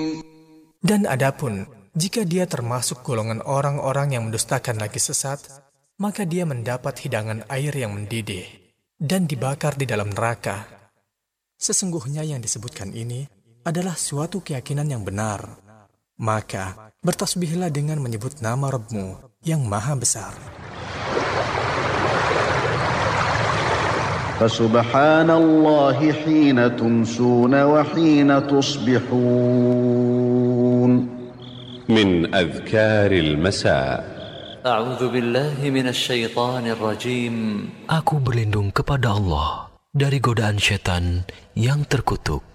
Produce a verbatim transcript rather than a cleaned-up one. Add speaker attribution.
Speaker 1: Dan adapun jika dia termasuk golongan orang-orang yang mendustakan lagi sesat, maka dia mendapat hidangan air yang mendidih dan dibakar di dalam neraka. Sesungguhnya yang disebutkan ini adalah suatu keyakinan yang benar. Maka bertasbihlah dengan menyebut nama Rabb-Mu yang maha besar.
Speaker 2: Fasubhanallahi hina tumsuna wa hina tusbihun.
Speaker 3: من أذكار المساء.
Speaker 4: أعوذ بالله من الشيطان الرجيم.
Speaker 5: Aku berlindung kepada Allah dari godaan syaitan yang terkutuk.